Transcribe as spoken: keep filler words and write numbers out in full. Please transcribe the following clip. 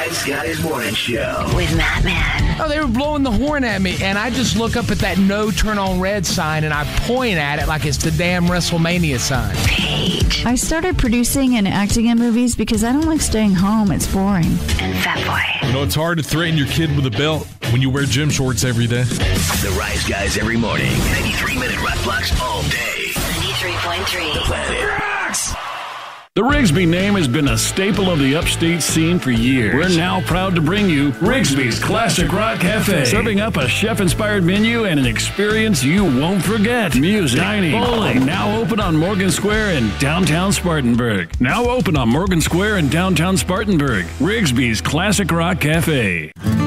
Rise Guys Morning Show with Matt Man. Oh, they were blowing the horn at me, and I just look up at that no turn on red sign, and I point at it like it's the damn WrestleMania sign. Paige. I started producing and acting in movies because I don't like staying home. It's boring. And Fatboy. You know, it's hard to threaten your kid with a belt when you wear gym shorts every day. The Rise Guys every morning. ninety-three minute rock blocks all day. ninety-three point three. The Planet Rocks. The Rigsby name has been a staple of the upstate scene for years. We're now proud to bring you Rigsby's Classic Rock Cafe, serving up a chef-inspired menu and an experience you won't forget. Music, dining, bowling, now open on Morgan Square in downtown Spartanburg. Now open on Morgan Square in downtown Spartanburg. Rigsby's Classic Rock Cafe.